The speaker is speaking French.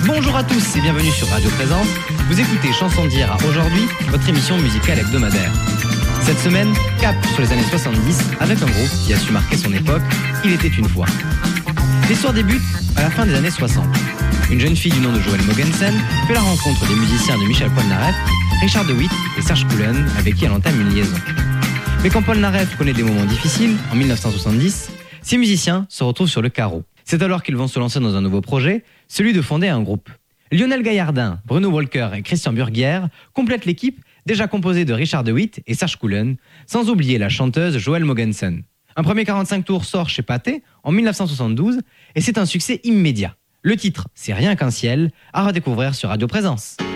Bonjour à tous et bienvenue sur Radio Présence. Vous écoutez Chansons d'hier à aujourd'hui, votre émission musicale hebdomadaire. Cette semaine, cap sur les années 70 avec un groupe qui a su marquer son époque, Il était une fois. L'histoire débute à la fin des années 60. Une jeune fille du nom de Joël Mogensen fait la rencontre des musiciens de Michel Polnareff, Richard de Witt et Serge Coulen avec qui elle entame une liaison. Mais quand Polnareff connaît des moments difficiles, en 1970, ces musiciens se retrouvent sur le carreau. C'est alors qu'ils vont se lancer dans un nouveau projet, celui de fonder un groupe. Lionel Gaillardin, Bruno Walker et Christian Burguière complètent l'équipe déjà composée de Richard de Witt et Serge Coulen, sans oublier la chanteuse Joël Mogensen. Un premier 45 tours sort chez Pathé en 1972 et c'est un succès immédiat. Le titre, c'est Rien qu'un ciel, à redécouvrir sur Radio Présence.